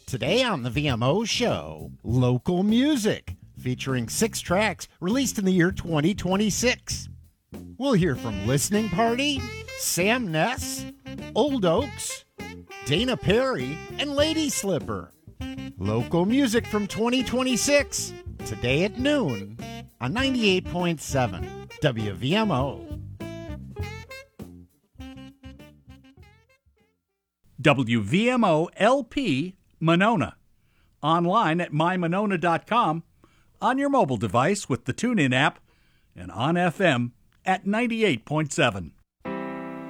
Today on the VMO show, local music featuring 6 tracks released in the year 2026. We'll hear from Listening Party, Sam Ness, Old Oaks, Dana Perry, and Lady Slipper. Local music from 2026, today at noon on 98.7 WVMO. WVMO LP Monona. Online at mymonona.com, on your mobile device with the TuneIn app, and on FM at 98.7.